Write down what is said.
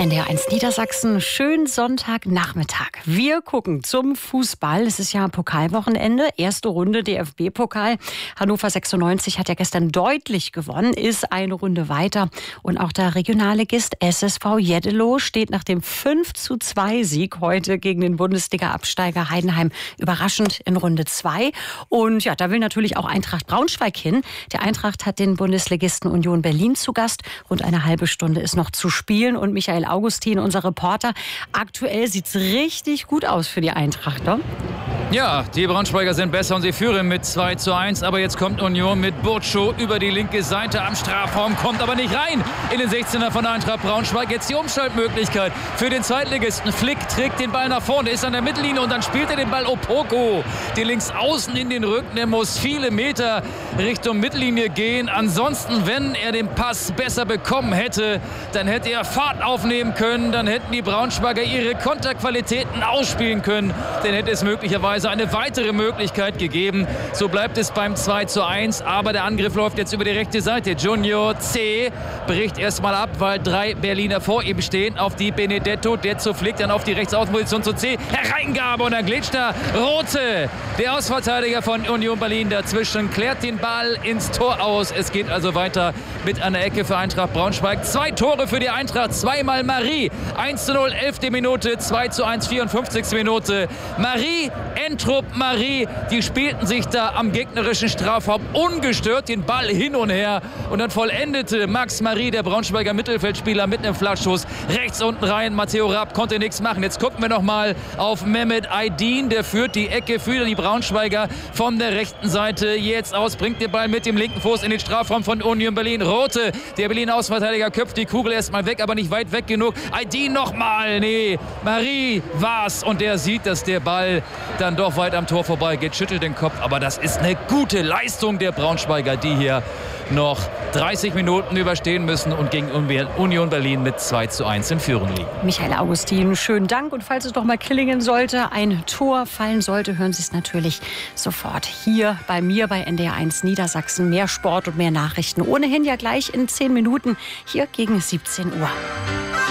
NDR1 Niedersachsen, schönen Sonntagnachmittag. Wir gucken zum Fußball. Es ist ja Pokalwochenende, erste Runde DFB-Pokal. Hannover 96 hat ja gestern deutlich gewonnen, ist eine Runde weiter. Und auch der Regionalligist SSV Jeddelo steht nach dem 5:2-Sieg heute gegen den Bundesliga-Absteiger Heidenheim überraschend in Runde 2. Und ja, da will natürlich auch Eintracht Braunschweig hin. Die Eintracht hat den Bundesligisten Union Berlin zu Gast. Rund eine halbe Stunde ist noch zu spielen. Und Michael Augustin, unser Reporter, aktuell sieht es richtig gut aus für die Eintracht, ne? Ja, die Braunschweiger sind besser und sie führen mit 2:1. Aber jetzt kommt Union mit Burtscho über die linke Seite am Strafraum, kommt aber nicht rein in den 16er von Eintracht Braunschweig. Jetzt die Umschaltmöglichkeit für den Zweitligisten. Flick trägt den Ball nach vorne, ist an der Mittellinie und dann spielt er den Ball Opoko. Den links außen in den Rücken, der muss viele Meter Richtung Mittellinie gehen. Ansonsten, wenn er den Pass besser bekommen hätte, dann hätte er Fahrt aufnehmen können. Dann hätten die Braunschweiger ihre Konterqualitäten ausspielen können. Dann hätte es möglicherweise eine weitere Möglichkeit gegeben. So bleibt es beim 2:1. Aber der Angriff läuft jetzt über die rechte Seite. Junior C. bricht erstmal ab, weil 3 Berliner vor ihm stehen. Auf die Benedetto, der zu Flick, dann auf die Rechtsaußenposition zu C. Hereingabe und dann glitscht da Rothe, der Außenverteidiger von Union Berlin dazwischen, klärt den Ball ins Tor aus. Es geht also weiter mit einer Ecke für Eintracht Braunschweig. 2 Tore für die Eintracht, zweimal Marie. 1:0, 11. Minute, 2:1, 54. Minute. Marie, Entrup, Marie, die spielten sich da am gegnerischen Strafraum ungestört den Ball hin und her. Und dann vollendete Max Marie, der Braunschweiger Mittelfeldspieler, mit einem Flaschschuss rechts unten rein. Matteo Raab konnte nichts machen. Jetzt gucken wir noch mal auf Mehmet Aydin. Der führt die Ecke für die Braunschweiger von der rechten Seite jetzt aus. Bringt den Ball mit dem linken Fuß in den Strafraum von Union Berlin. Rothe, der Berliner Außenverteidiger, köpft die Kugel erstmal weg, aber nicht weit weg genug. Aydin nochmal. Nee, Marie war's. Und der sieht, dass der Ball dann doch weit am Tor vorbei geht, schüttelt den Kopf. Aber das ist eine gute Leistung der Braunschweiger, die hier noch 30 Minuten überstehen müssen und gegen Union Berlin mit 2:1 in Führung liegen. Michael Augustin, schönen Dank. Und falls es doch mal klingen sollte, ein Tor fallen sollte, hören Sie es natürlich sofort hier bei mir bei NDR1 Niedersachsen. Mehr Sport und mehr Nachrichten. Ohnehin ja gleich in 10 Minuten hier gegen 17 Uhr.